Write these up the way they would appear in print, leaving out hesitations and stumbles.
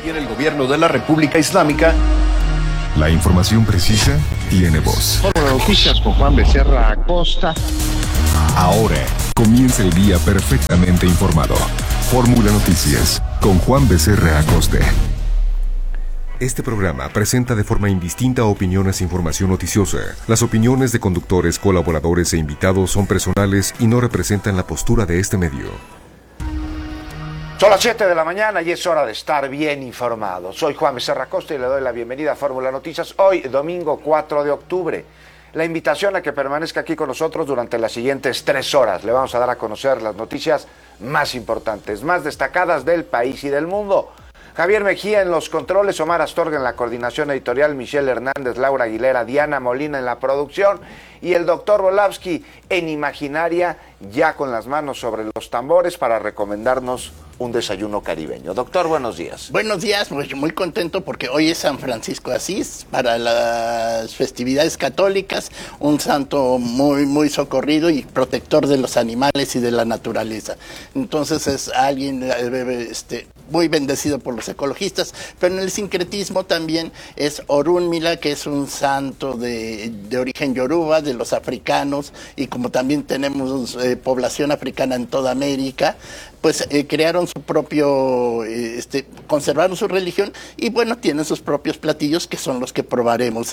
tiene el gobierno de la República Islámica. La información precisa tiene voz. Fórmula Noticias con Juan Becerra Acosta. Ahora comienza el día perfectamente informado. Fórmula Noticias con Juan Becerra Acosta. Este programa presenta de forma indistinta opiniones e información noticiosa. Las opiniones de conductores, colaboradores e invitados son personales y no representan la postura de este medio. Son las 7 de la mañana y es hora de estar bien informado. Soy Juan Becerra Acosta y le doy la bienvenida a Fórmula Noticias. Hoy, domingo 4 de octubre. La invitación a que permanezca aquí con nosotros durante las siguientes 3 horas. Le vamos a dar a conocer las noticias más importantes, más destacadas del país y del mundo. Javier Mejía en los controles, Omar Astorga en la coordinación editorial, Michelle Hernández, Laura Aguilera, Diana Molina en la producción y el doctor Volavsky en Imaginaria, ya con las manos sobre los tambores para recomendarnos un desayuno caribeño. Doctor, buenos días. Buenos días, muy contento porque hoy es San Francisco de Asís, para las festividades católicas, un santo muy socorrido y protector de los animales y de la naturaleza. Entonces es alguien muy bendecido por los ecologistas, pero en el sincretismo también es Orunmila, que es un santo de origen yoruba, de los africanos, y como también tenemos población africana en toda América, pues crearon su propio, conservaron su religión y bueno, tienen sus propios platillos que son los que probaremos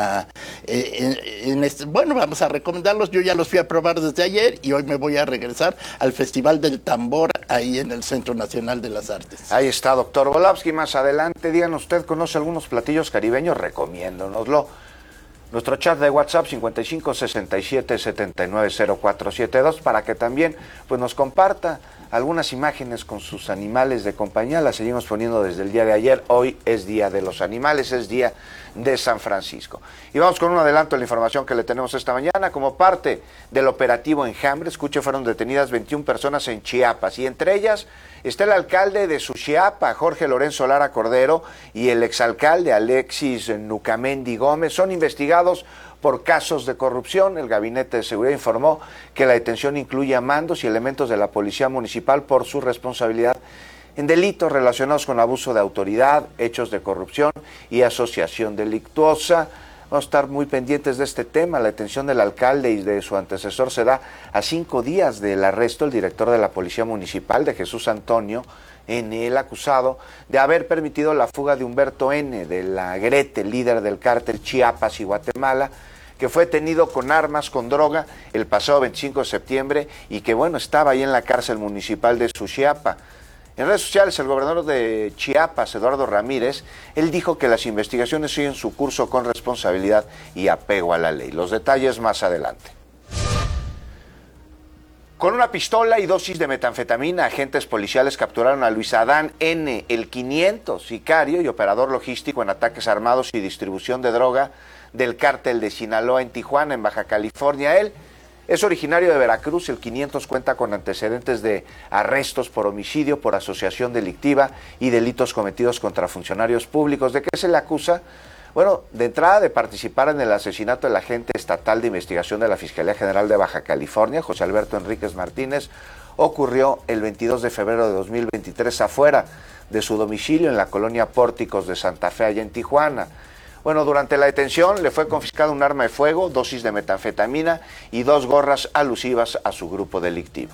bueno, vamos a recomendarlos. Yo ya los fui a probar desde ayer y hoy me voy a regresar al Festival del Tambor ahí en el Centro Nacional de las Artes. Ahí está, doctor Volavsky. Más adelante, díganos, ¿usted conoce algunos platillos caribeños? Recomiéndonoslo. Nuestro chat de WhatsApp 55 67 79 0472 para que también pues nos comparta algunas imágenes con sus animales de compañía. Las seguimos poniendo desde el día de ayer. Hoy es Día de los Animales, es Día de San Francisco. Y vamos con un adelanto de la información que le tenemos esta mañana. Como parte del operativo Enjambre, escuche, fueron detenidas 21 personas en Chiapas y entre ellas está el alcalde de Suchiapa, Jorge Lorenzo Lara Cordero, y el exalcalde Alexis Nucamendi Gómez. Son investigados por casos de corrupción. El Gabinete de Seguridad informó que la detención incluye a mandos y elementos de la Policía Municipal por su responsabilidad en delitos relacionados con abuso de autoridad, hechos de corrupción y asociación delictuosa. Vamos a estar muy pendientes de este tema. La detención del alcalde y de su antecesor se da a 5 días del arresto del director de la Policía Municipal, de Jesús Antonio N., el acusado de haber permitido la fuga de Humberto N., de la Grete, líder del cártel Chiapas y Guatemala, que fue detenido con armas, con droga, el pasado 25 de septiembre y que, bueno, estaba ahí en la cárcel municipal de Suchiapa. En redes sociales, el gobernador de Chiapas, Eduardo Ramírez, él dijo que las investigaciones siguen su curso con responsabilidad y apego a la ley. Los detalles más adelante. Con una pistola y dosis de metanfetamina, agentes policiales capturaron a Luis Adán N., el 500, sicario y operador logístico en ataques armados y distribución de droga del cártel de Sinaloa en Tijuana, en Baja California. Él es originario de Veracruz. El 500 cuenta con antecedentes de arrestos por homicidio, por asociación delictiva y delitos cometidos contra funcionarios públicos. ¿De qué se le acusa? Bueno, de entrada de participar en el asesinato del agente estatal de investigación de la Fiscalía General de Baja California, José Alberto Enríquez Martínez. Ocurrió el 22 de febrero de 2023 afuera de su domicilio en la colonia Pórticos de Santa Fe, allá en Tijuana. Bueno, durante la detención le fue confiscado un arma de fuego, dosis de metanfetamina y 2 gorras alusivas a su grupo delictivo.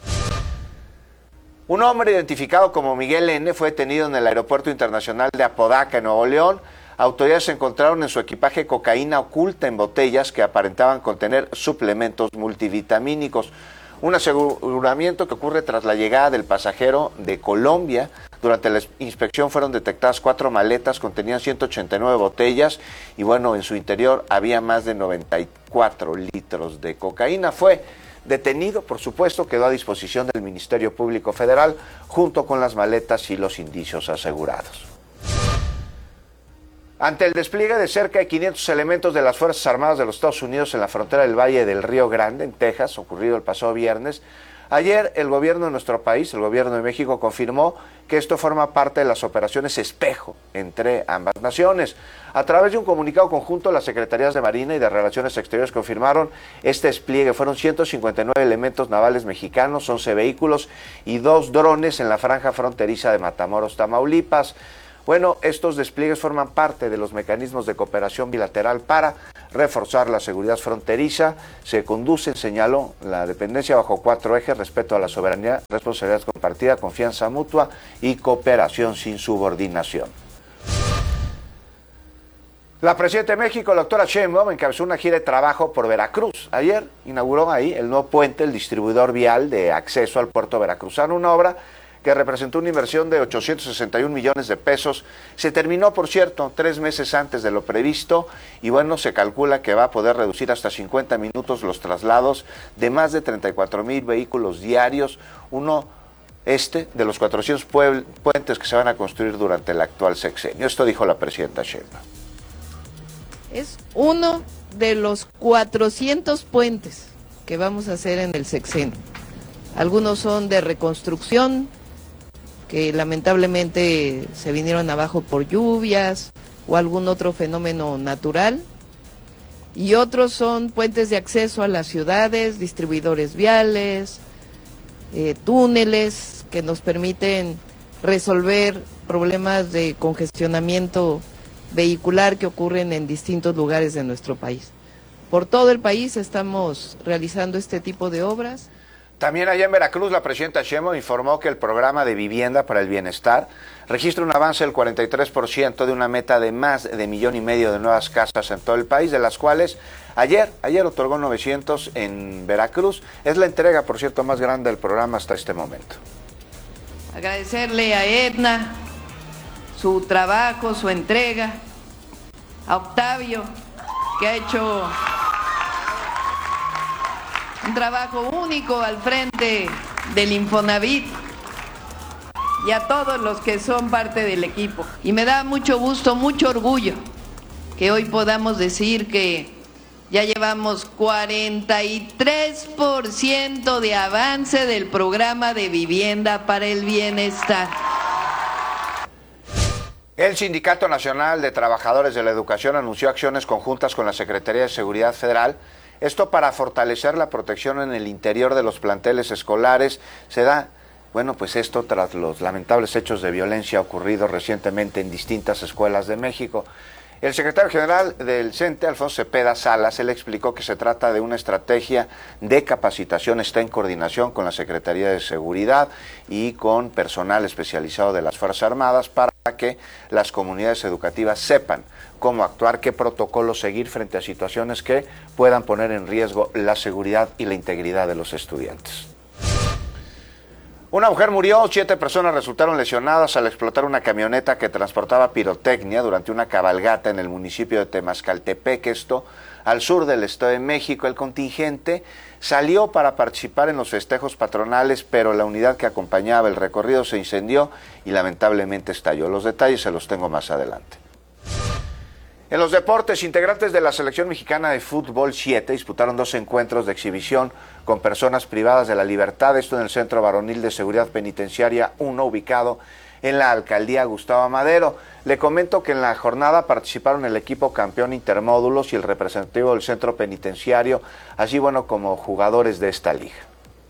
Un hombre identificado como Miguel N. fue detenido en el Aeropuerto Internacional de Apodaca, en Nuevo León. Autoridades encontraron en su equipaje cocaína oculta en botellas que aparentaban contener suplementos multivitamínicos. Un aseguramiento que ocurre tras la llegada del pasajero de Colombia. Durante la inspección fueron detectadas 4 maletas, contenían 189 botellas y bueno, en su interior había más de 94 litros de cocaína. Fue detenido, por supuesto, quedó a disposición del Ministerio Público Federal junto con las maletas y los indicios asegurados. Ante el despliegue de cerca de 500 elementos de las Fuerzas Armadas de los Estados Unidos en la frontera del Valle del Río Grande, en Texas, ocurrido el pasado viernes, ayer el gobierno de nuestro país, el gobierno de México, confirmó que esto forma parte de las operaciones espejo entre ambas naciones. A través de un comunicado conjunto, las Secretarías de Marina y de Relaciones Exteriores confirmaron este despliegue. Fueron 159 elementos navales mexicanos, 11 vehículos y 2 drones en la franja fronteriza de Matamoros, Tamaulipas. Bueno, estos despliegues forman parte de los mecanismos de cooperación bilateral para reforzar la seguridad fronteriza. Se conducen, señaló, la dependencia bajo 4 ejes: respeto a la soberanía, responsabilidad compartida, confianza mutua y cooperación sin subordinación. La presidenta de México, la doctora Sheinbaum, encabezó una gira de trabajo por Veracruz. Ayer inauguró ahí el nuevo puente, el distribuidor vial de acceso al puerto veracruzano, una obra que representó una inversión de 861 millones de pesos. Se terminó, por cierto, 3 meses antes de lo previsto y bueno, se calcula que va a poder reducir hasta 50 minutos los traslados de más de 34,000 vehículos diarios, uno de los 400 puentes que se van a construir durante el actual sexenio. Esto dijo la presidenta Sheinbaum. Es uno de los 400 puentes que vamos a hacer en el sexenio. Algunos son de reconstrucción, que lamentablemente se vinieron abajo por lluvias o algún otro fenómeno natural. Y otros son puentes de acceso a las ciudades, distribuidores viales, túneles que nos permiten resolver problemas de congestionamiento vehicular que ocurren en distintos lugares de nuestro país. Por todo el país estamos realizando este tipo de obras. También allá en Veracruz, la presidenta Sheinbaum informó que el programa de vivienda para el bienestar registra un avance del 43% de una meta de más de 1,5 millones de nuevas casas en todo el país, de las cuales ayer otorgó 900 en Veracruz. Es la entrega, por cierto, más grande del programa hasta este momento. Agradecerle a Edna su trabajo, su entrega, a Octavio, que ha hecho un trabajo único al frente del Infonavit, y a todos los que son parte del equipo. Y me da mucho gusto, mucho orgullo que hoy podamos decir que ya llevamos 43% de avance del programa de vivienda para el bienestar. El Sindicato Nacional de Trabajadores de la Educación anunció acciones conjuntas con la Secretaría de Seguridad Federal, esto para fortalecer la protección en el interior de los planteles escolares. Se da, bueno, pues esto tras los lamentables hechos de violencia ocurridos recientemente en distintas escuelas de México. El secretario general del CENTE, Alfonso Cepeda Salas, él explicó que se trata de una estrategia de capacitación, está en coordinación con la Secretaría de Seguridad y con personal especializado de las Fuerzas Armadas para que las comunidades educativas sepan cómo actuar, qué protocolos seguir frente a situaciones que puedan poner en riesgo la seguridad y la integridad de los estudiantes. Una mujer murió, 7 personas resultaron lesionadas al explotar una camioneta que transportaba pirotecnia durante una cabalgata en el municipio de Temascaltepec, esto al sur del Estado de México. El contingente salió para participar en los festejos patronales, pero la unidad que acompañaba el recorrido se incendió y lamentablemente estalló. Los detalles se los tengo más adelante. En los deportes, integrantes de la selección mexicana de fútbol 7 disputaron 2 encuentros de exhibición con personas privadas de la libertad, esto en el Centro Varonil de Seguridad Penitenciaria 1, ubicado en la Alcaldía Gustavo Madero. Le comento que en la jornada participaron el equipo campeón intermódulos y el representativo del centro penitenciario, así bueno como jugadores de esta liga.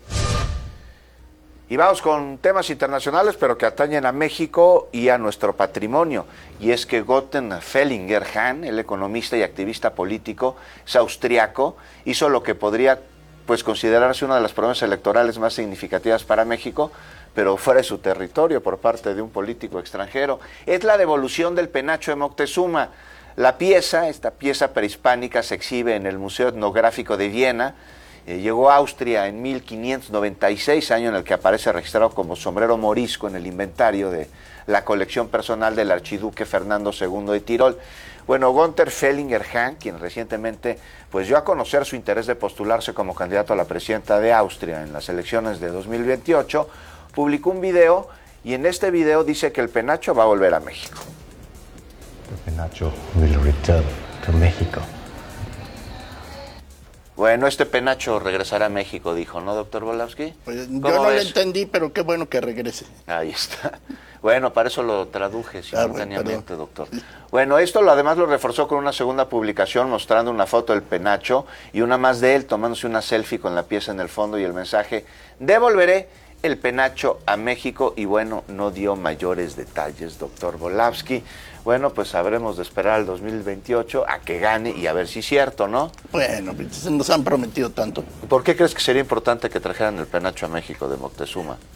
Y vamos con temas internacionales, pero que atañen a México y a nuestro patrimonio. Y es que Gottlieb Fellinger Hahn, el economista y activista político, es austriaco, hizo lo que podría considerarse una de las promesas electorales más significativas para México, pero fuera de su territorio por parte de un político extranjero. Es la devolución del penacho de Moctezuma. Esta pieza prehispánica se exhibe en el Museo Etnográfico de Viena. Llegó a Austria en 1596, año en el que aparece registrado como sombrero morisco en el inventario de la colección personal del archiduque Fernando II de Tirol. Bueno, Günther Fellinger Hahn, quien recientemente dio a conocer su interés de postularse como candidato a la presidencia de Austria en las elecciones de 2028, publicó un video y en este video dice que el penacho va a volver a México. El penacho will return to México. Bueno, este penacho regresará a México, dijo, ¿no, doctor Volowski? Pues yo no lo entendí, pero qué bueno que regrese. Ahí está. Bueno, para eso lo traduje simultáneamente, doctor. Bueno, esto además lo reforzó con una segunda publicación mostrando una foto del penacho y una más de él tomándose una selfie con la pieza en el fondo y el mensaje: devolveré el penacho a México y bueno, no dio mayores detalles, doctor Volavsky. Bueno, pues habremos de esperar al 2028 a que gane y a ver si es cierto, ¿no? Bueno, nos han prometido tanto. ¿Por qué crees que sería importante que trajeran el penacho a México de Moctezuma?